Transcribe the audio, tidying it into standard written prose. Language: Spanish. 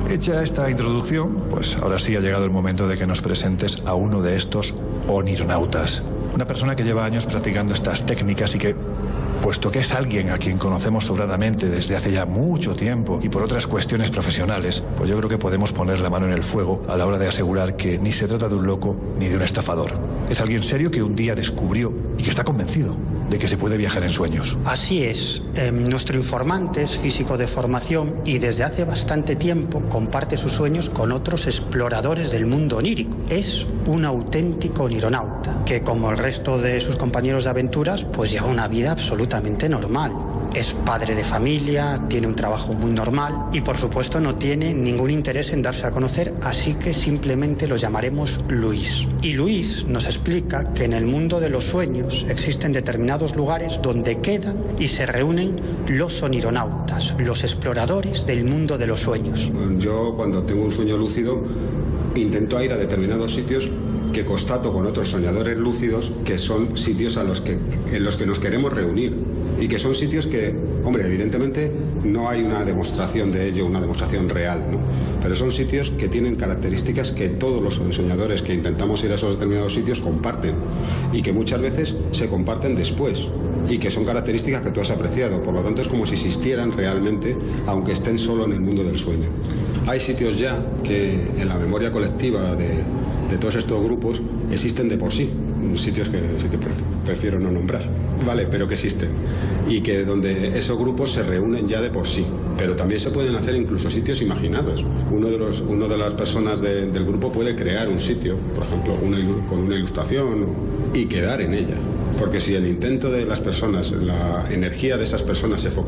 Hecha esta introducción, pues ahora sí ha llegado el momento de que nos presentes a uno de estos onironautas. Una persona que lleva años practicando estas técnicas y que, puesto que es alguien a quien conocemos sobradamente desde hace ya mucho tiempo y por otras cuestiones profesionales, pues yo creo que podemos poner la mano en el fuego a la hora de asegurar que ni se trata de un loco ni de un estafador. Es alguien serio que un día descubrió y que está convencido de que se puede viajar en sueños. Así es. Nuestro informante es físico de formación y desde hace bastante tiempo comparte sus sueños con otros exploradores del mundo onírico. Es un auténtico onironauta que, como el resto de sus compañeros de aventuras, pues lleva una vida absolutamente normal. Es padre de familia, tiene un trabajo muy normal y, por supuesto, no tiene ningún interés en darse a conocer, así que simplemente lo llamaremos Luis. Y Luis nos explica que en el mundo de los sueños existen determinados lugares donde quedan y se reúnen los onironautas, los exploradores del mundo de los sueños. Yo, cuando tengo un sueño lúcido, intento ir a determinados sitios que constato con otros soñadores lúcidos que son sitios en los que nos queremos reunir. Y que son sitios que, hombre, evidentemente no hay una demostración de ello, una demostración real, ¿no? Pero son sitios que tienen características que todos los soñadores que intentamos ir a esos determinados sitios comparten y que muchas veces se comparten después y que son características que tú has apreciado. Por lo tanto, es como si existieran realmente, aunque estén solo en el mundo del sueño. Hay sitios ya que en la memoria colectiva de todos estos grupos existen de por sí, sitios que prefiero no nombrar, vale, pero que existen y que donde esos grupos se reúnen ya de por sí, pero también se pueden hacer incluso sitios imaginados. Uno de las personas del grupo puede crear un sitio, por ejemplo, con una ilustración y quedar en ella, porque si el intento de las personas, la energía de esas personas se focaliza